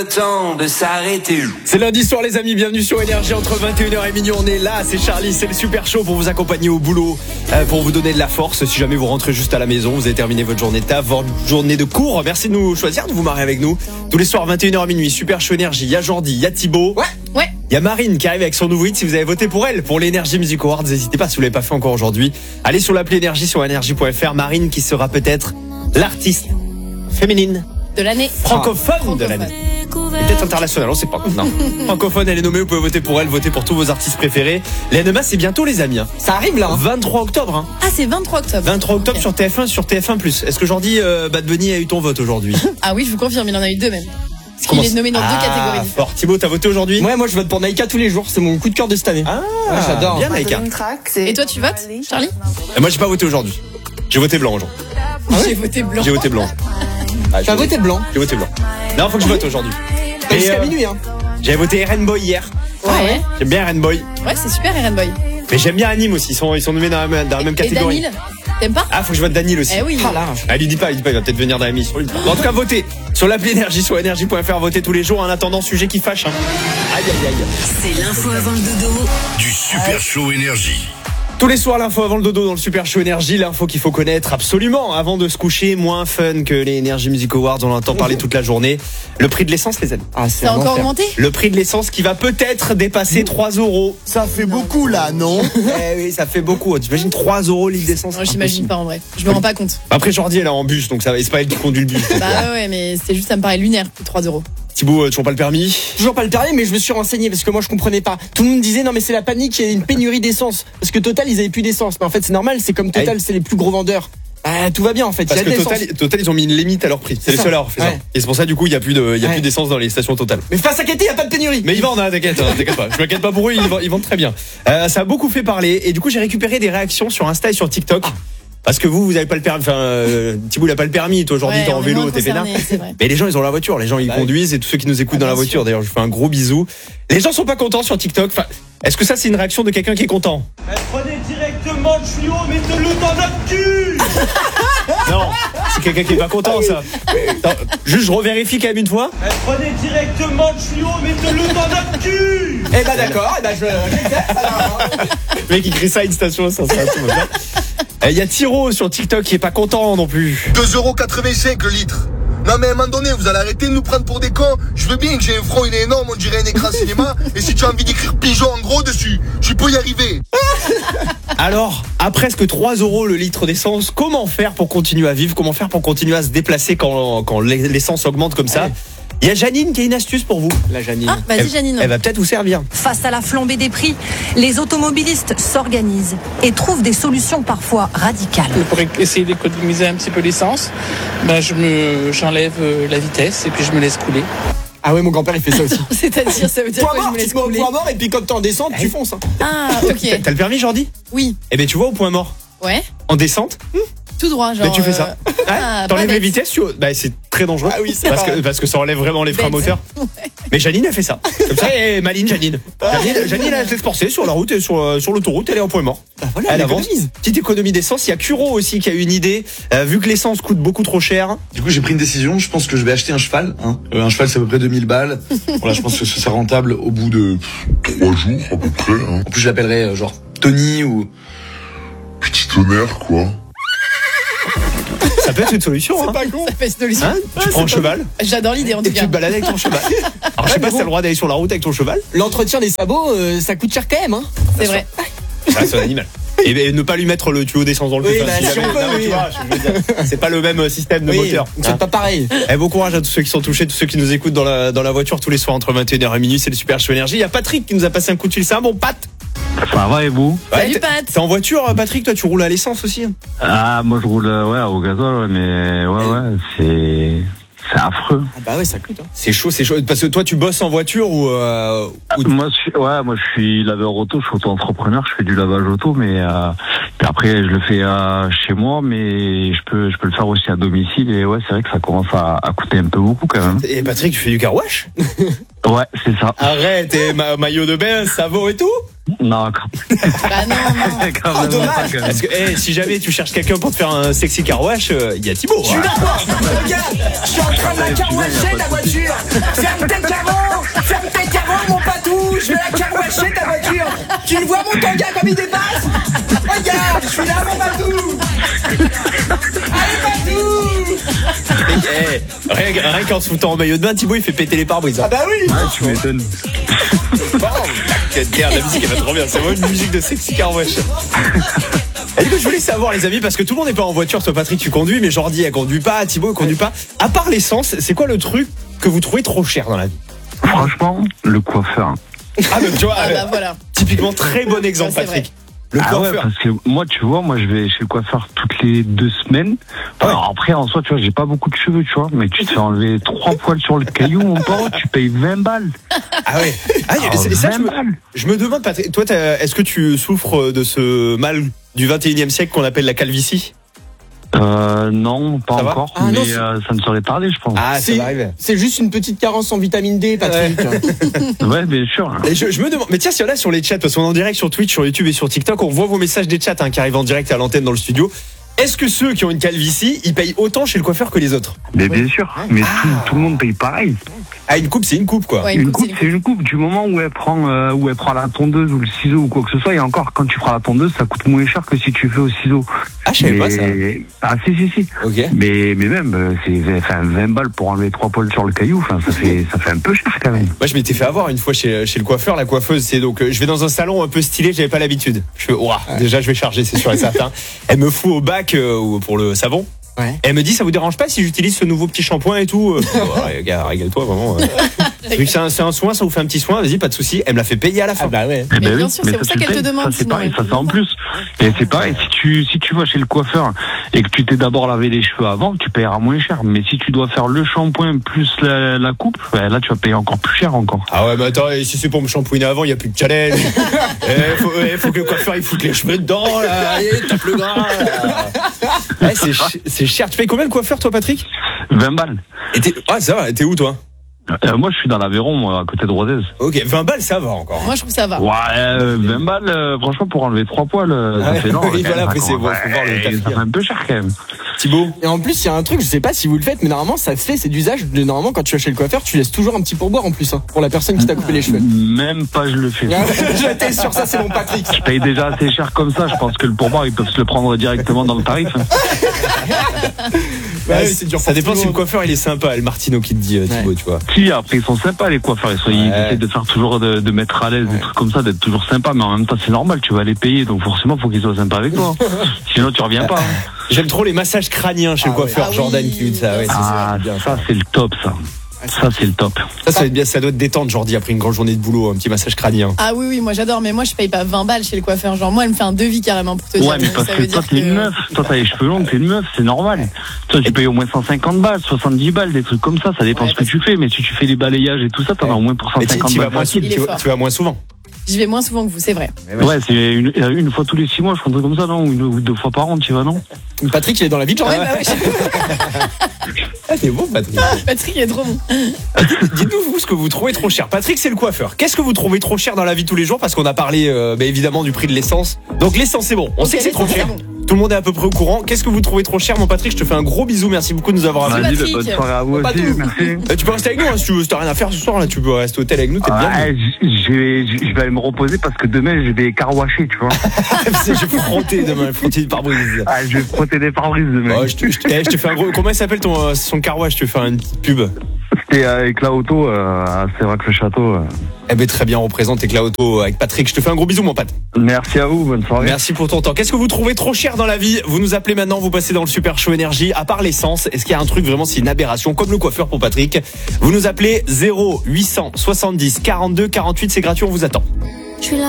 Temps de s'arrêter. C'est lundi soir les amis, bienvenue sur Énergie entre 21h et minuit. On est là, c'est Charlie, c'est le super show pour vous accompagner au boulot, pour vous donner de la force. Si jamais vous rentrez juste à la maison, vous avez terminé votre journée de taf, votre journée de cours. Merci de nous choisir, de vous marrer avec nous. Tous les soirs 21h à minuit, super show Énergie. Il y a Jordi, il y a Thibaut. Ouais. Il y a Marine qui arrive avec son nouveau hit. Si vous avez voté pour elle, pour l'Energy Music Awards, n'hésitez pas si vous l'avez pas fait encore aujourd'hui. Allez sur l'appli Énergie sur énergie.fr. Marine qui sera peut-être l'artiste féminine de l'année. Francophone de l'année. Et peut-être internationale, on sait pas. Non. Francophone, elle est nommée, vous pouvez voter pour elle, voter pour tous vos artistes préférés. L'NMA, c'est bientôt les amis. Ça arrive là. 23 octobre. Ah, c'est 23 octobre. 23 octobre Okay. sur TF1, sur TF1+. Est-ce que Jordi Bad Bunny a eu ton vote aujourd'hui? Ah oui, je vous confirme, il en a eu deux même. Parce qu'il est nommé dans deux catégories. Fort. Thibaut, t'as voté aujourd'hui? Ouais, moi je vote pour Naïka tous les jours, c'est mon coup de cœur de cette année. Ah, ouais, j'adore. Bien Naïka. Et toi, tu votes, Charlie? Moi, j'ai pas voté aujourd'hui. J'ai voté blanc aujourd'hui. J'ai voté blanc. J'ai voté blanc. T'as voté blanc? J'ai voté blanc. Non, faut que je vote aujourd'hui. Et jusqu'à minuit, hein. J'avais voté Eren Boy hier. Ouais. J'aime bien Eren Boy. Ouais, c'est super, Eren Boy. Mais j'aime bien Anime aussi. Ils sont nommés dans la même catégorie. Et Danil, t'aimes pas? Ah, faut que je vote Danil aussi. Eh oui. Ah là. Ah, lui dis pas, il va peut-être venir dans la mission. En tout cas, votez sur l'appli Énergie, sur énergie.fr, votez tous les jours. En attendant, sujet qui fâche. Hein. Aïe, aïe, aïe. C'est l'info avant le dodo. Du Super Show Énergie. Tous les soirs, l'info avant le dodo dans le Super Show Énergie, l'info qu'il faut connaître absolument avant de se coucher, moins fun que les Energy Music Awards, on en entend parler toute la journée. Le prix de l'essence, les amis. Ah, c'est Ça a encore augmenté? Le prix de l'essence qui va peut-être dépasser 3 €. Ça fait beaucoup là, non? Eh oui, ça fait beaucoup. T'imagines 3 € le litre d'essence? Moi, j'imagine pas en vrai. Je me rends pas compte. Après, Jordi, elle est en bus, donc ça, c'est pas elle qui conduit le bus. Bah ouais, mais c'est juste, ça me paraît lunaire, 3 €. Thibaut, toujours pas le permis? Toujours pas le permis, mais je me suis renseigné parce que moi je comprenais pas. Tout le monde disait non mais c'est la panique, il y a une pénurie d'essence. Parce que Total ils avaient plus d'essence. Mais en fait c'est normal, c'est comme Total, c'est les plus gros vendeurs. Ah, tout va bien en fait. Parce il y a de que l'essence. Total, ils ont mis une limite à leur prix. C'est les ça. seuls à avoir fait ça. Ouais. Et c'est pour ça, du coup, il y a plus d'essence dans les stations Total. Mais faut pas s'inquiéter, il y a pas de pénurie. Mais ils vendent, t'inquiète pas. Je m'inquiète pas pour eux, ils vendent très bien. Ça a beaucoup fait parler. Et du coup, j'ai récupéré des réactions sur Insta et sur TikTok. Parce que vous avez pas le permis. Enfin, Thibaut, il a pas le permis. Toi, aujourd'hui, Ouais, t'es en on est vélo, moins t'es vénère. concernés, c'est vrai. Mais les gens, ils ont la voiture. Les gens, ils conduisent. Et tous ceux qui nous écoutent dans la bien voiture. sûr. D'ailleurs, je fais un gros bisou. Les gens sont pas contents sur TikTok. Enfin, est-ce que ça, c'est une réaction de quelqu'un qui est content? Prenez directement le tuyau, mettez-le dans notre cul. Non, c'est quelqu'un qui est pas content, ça. Attends, juste, je revérifie quand même une fois. Prenez directement le tuyau, mettez-le dans notre cul. Eh ben d'accord, eh ben Le mec, il crie ça à une station, ça va bien. Il y a Thiro sur TikTok qui est pas content non plus. 2,85 € le litre. Non mais à un moment donné, vous allez arrêter de nous prendre pour des cons. Je veux bien que j'ai un front, il est énorme, on dirait un écran cinéma. Et si tu as envie d'écrire pigeon en gros dessus, tu peux y arriver. Alors, à presque 3 € le litre d'essence, comment faire pour continuer à vivre? Comment faire pour continuer à se déplacer quand l'essence augmente comme ça? Il y a Janine qui a une astuce pour vous. La Janine. Ah, vas-y, Janine. Elle va peut-être vous servir. Face à la flambée des prix, les automobilistes s'organisent et trouvent des solutions parfois radicales. Pour essayer d'économiser un petit peu l'essence, j'enlève la vitesse et puis je me laisse couler. Ah ouais, mon grand-père il fait ça aussi. C'est-à-dire, ça veut dire Point quoi, je mort, me tu laisse te mets au couler? point mort et puis quand t'es en descente, tu fonces. Hein. Ah, ok. T'as le permis, Jordi? Oui. Eh ben, tu vois, au point mort. Ouais. En descente, Tout droit, genre. ben, tu fais ça. Ah, T'enlèves pas les bête. vitesses, bah, c'est très dangereux. Ah oui, c'est parce que ça enlève vraiment les freins Bête. moteurs. Mais Janine a fait ça. Comme ça, et Maline, Janine, elle a s'exporter sur la route et sur l'autoroute, elle est en point mort. voilà, elle elle avance. économise. Petite économie d'essence. Il y a Curo aussi qui a eu une idée. Vu que l'essence coûte beaucoup trop cher. Du coup, j'ai pris une décision. Je pense que je vais acheter un cheval. Un cheval, c'est à peu près 2000 balles. Voilà, je pense que ce sera rentable au bout de 3 jours à peu près. En plus, je l'appellerai genre Tony ou Petit tonnerre, quoi. Ça peut être une solution. Hein. Pas con. Ça fait solution. Hein, tu prends le cheval J'adore l'idée en et tout tu cas. te balades avec ton cheval. Alors je sais pas si t'as le droit d'aller sur la route avec ton cheval. L'entretien des sabots, ça coûte cher quand même. Hein. C'est vrai. Ah, c'est un animal. Et ne pas lui mettre le tuyau d'essence dans le Oui, feu. bah, si on peut, non, mais oui. tu vois, je veux dire, c'est pas le même système de Oui, moteur. c'est pas pareil. Bon courage à tous ceux qui sont touchés, tous ceux qui nous écoutent dans la voiture tous les soirs entre 21h et minuit. C'est le Super Show Énergie. Il y a Patrick qui nous a passé un coup de fil. C'est un bon Pat. Ça va et vous? Salut, t'es- Pat. T'es en voiture, Patrick? Toi, tu roules à l'essence aussi? Ah, moi je roule au gazole, mais c'est affreux. Ah bah ouais, ça coûte. Hein. C'est chaud. Parce que toi, tu bosses en voiture ou Moi je suis laveur auto, je suis auto-entrepreneur, je fais du lavage auto, mais puis après je le fais chez moi, mais je peux le faire aussi à domicile, et ouais, c'est vrai que ça commence à coûter un peu beaucoup quand même. Et Patrick, tu fais du car wash? Ouais, c'est ça. Arrête, et maillot de bain, savon et tout? Non, Bah non. quand même dommage. pas, quand même. Parce que si jamais tu cherches quelqu'un pour te faire un sexy car wash, il y a Thibaut. Je suis d'accord. Regarde, je suis en train de la carouacher ta voiture. Ferme tes carreaux, mon patou. Je vais la carouacher ta voiture. Tu le vois mon tanga comme il dépasse? Regarde, je suis là mon patou. Allez patou. Rien qu'en se foutant en maillot de bain, Thibaut il fait péter les pare-brises. Ah bah oui. Tu m'étonnes. La musique elle va trop bien, c'est vraiment une musique de sexy car wash. Et du coup je voulais savoir les amis, parce que tout le monde n'est pas en voiture. Toi Patrick tu conduis, mais Jordi elle conduit pas, Thibaut elle conduit pas. À part l'essence, c'est quoi le truc que vous trouvez trop cher dans la vie? Franchement, le coiffeur. Ah mais tu vois, Bah voilà. typiquement très bon exemple Ça, c'est Patrick. Le Ah ouais, coiffeur. parce que moi, tu vois, je vais chez le coiffeur toutes les 2 semaines. Alors après, en soi, tu vois, j'ai pas beaucoup de cheveux, tu vois, mais tu te fais enlever 3 poils sur le caillou, mon pote, tu payes 20 balles. Ah ouais. Ah, c'est ça, je me demande, Patrick, toi, est-ce que tu souffres de ce mal du 21e siècle qu'on appelle la calvitie? Non, pas Ça va encore, Ah, mais non, ça ne saurait tarder, je pense. Ah, ça va arriver. C'est juste une petite carence en vitamine D, Patrick. Ouais, bien sûr. Et je me demande, mais tiens, si on a sur les chats, parce qu'on est en direct sur Twitch, sur YouTube et sur TikTok, on voit vos messages des chats qui arrivent en direct à l'antenne dans le studio. Est-ce que ceux qui ont une calvitie, ils payent autant chez le coiffeur que les autres? Mais bien sûr, mais tout le monde paye pareil. Ah, une coupe, c'est une coupe, quoi. Ouais, Une coupe, c'est une coupe. Du moment où elle prend la tondeuse ou le ciseau ou quoi que ce soit, et encore, quand tu feras la tondeuse, ça coûte moins cher que si tu fais au ciseau. Ah, je savais pas ça. Ah, si. Ok. Mais même, c'est 20 balles pour enlever 3 poils sur le caillou, enfin, ça fait un peu cher quand même. Moi, je m'étais fait avoir une fois chez le coiffeur. La coiffeuse, c'est donc, je vais dans un salon un peu stylé, j'avais pas l'habitude. Je fais, ouah, déjà, je vais charger, c'est sûr et certain. Elle me fout au bac pour le savon. Ouais. Elle me dit, ça vous dérange pas si j'utilise ce nouveau petit shampoing et tout? Ouais, gars, régale-toi, vraiment. Vu que c'est un soin, ça vous fait un petit soin, vas-y, pas de souci. Elle me l'a fait payer à la fin. Ah bah ouais. Eh Mais ben bien oui, sûr, mais c'est pour ça tu qu'elle le te payes. demande, Ça, c'est sinon, pareil, elle ça c'est en plus. Et c'est pareil, si tu vas chez le coiffeur et que tu t'es d'abord lavé les cheveux avant, tu paieras moins cher. Mais si tu dois faire le shampoing plus la coupe, là tu vas payer encore plus cher encore. Ah ouais, mais attends, et si c'est pour me shampouiner avant, il y a plus de challenge. Faut que le coiffeur il foute les cheveux dedans, là. Allez, tape le gras. Ouais, c'est cher. Tu payes combien le coiffeur, toi, Patrick? 20 balles. Ah, ça va, t'es où, toi? Moi je suis dans l'Aveyron, moi, à côté de Rodez. Ok, 20 balles, ça va encore. Moi, je trouve ça va. Ouais, 20 balles, franchement, pour enlever 3 poils, ça fait long. Oui, voilà, après, c'est bon, faut voir le taf. Ça fait un peu cher quand même. Thibaut? Et en plus, il y a un truc, je sais pas si vous le faites, mais normalement, ça se fait, c'est d'usage. Normalement, quand tu vas chez le coiffeur, tu laisses toujours un petit pourboire en plus, pour la personne qui t'a coupé les cheveux. Même pas, je le fais. J'étais sur ça, c'est mon Patrick. Je paye déjà assez cher comme ça, je pense que le pourboire, ils peuvent se le prendre directement dans le tarif. Ouais, c'est dur. Ça dépend si le coiffeur il est sympa, le Martino qui te dit, Thibaut, tu vois. Si, après ils sont sympas les coiffeurs, ils essaient de faire toujours de mettre à l'aise des trucs comme ça, d'être toujours sympa, mais en même temps c'est normal, tu vas les payer, donc forcément faut qu'ils soient sympas avec toi. Sinon tu reviens pas. J'aime trop les massages crâniens chez le coiffeur, ouais. Jordan qui lui dit ça. Ouais, Ça c'est le top ça. Ça c'est le top. Ça va être bien, ça doit te détendre, Jordi, après une grande journée de boulot, un petit massage crânien. Ah oui, moi j'adore, mais moi je paye pas 20 balles chez le coiffeur. Genre, moi elle me fait un devis carrément pour te dire. Ouais, mais parce ça que veut toi dire t'es une meuf, toi t'as les cheveux longs, t'es une meuf, c'est normal. Toi tu payes au moins 150 balles, 70 balles, des trucs comme ça dépend ce que tu fais, mais si tu fais les balayages et tout ça, t'en as au moins pour 150 balles. Tu vas moins souvent. Je vais moins souvent que vous, c'est vrai. Ouais, c'est une fois tous les 6 mois, je crois un truc comme ça, non? Ou 2 fois par an, tu vas, non? Patrick, il est dans la vie de Jordan. Ouais, bah ouais. Ah, t'es bon, Patrick. Patrick est trop bon. Dites-nous, vous, ce que vous trouvez trop cher. Patrick, c'est le coiffeur. Qu'est-ce que vous trouvez trop cher dans la vie de tous les jours? Parce qu'on a parlé, évidemment, du prix de l'essence. Donc, l'essence, c'est bon. On sait que c'est trop cher. Tout le monde est à peu près au courant. Qu'est-ce que vous trouvez trop cher, mon Patrick? Je te fais un gros bisou. Merci beaucoup de nous avoir appelés. Vas-y, bonne soirée à vous aussi, merci. Tu peux rester avec nous, si tu veux. Si t'as rien à faire ce soir, là, tu peux rester au hôtel avec nous. T'es bien. Je vais aller me reposer parce que demain, je vais carwasher, tu vois. Je vais frotter demain, frotter des pare-brises. Ah, je vais frotter des pare-brises demain. Oh, je te fais un gros. Comment il s'appelle son carwash? Je te fais une petite pub. C'était avec la auto, c'est vrai que le château. Eh ben très bien, on représente Éclat Auto avec Patrick. Je te fais un gros bisou, mon pote. Merci à vous, bonne soirée. Merci pour ton temps. Qu'est-ce que vous trouvez trop cher dans la vie? Vous nous appelez maintenant, vous passez dans le Super Show Énergie. À part l'essence, est-ce qu'il y a un truc vraiment, c'est une aberration, comme le coiffeur pour Patrick? Vous nous appelez 0870 42 48, c'est gratuit, on vous attend. Je suis là.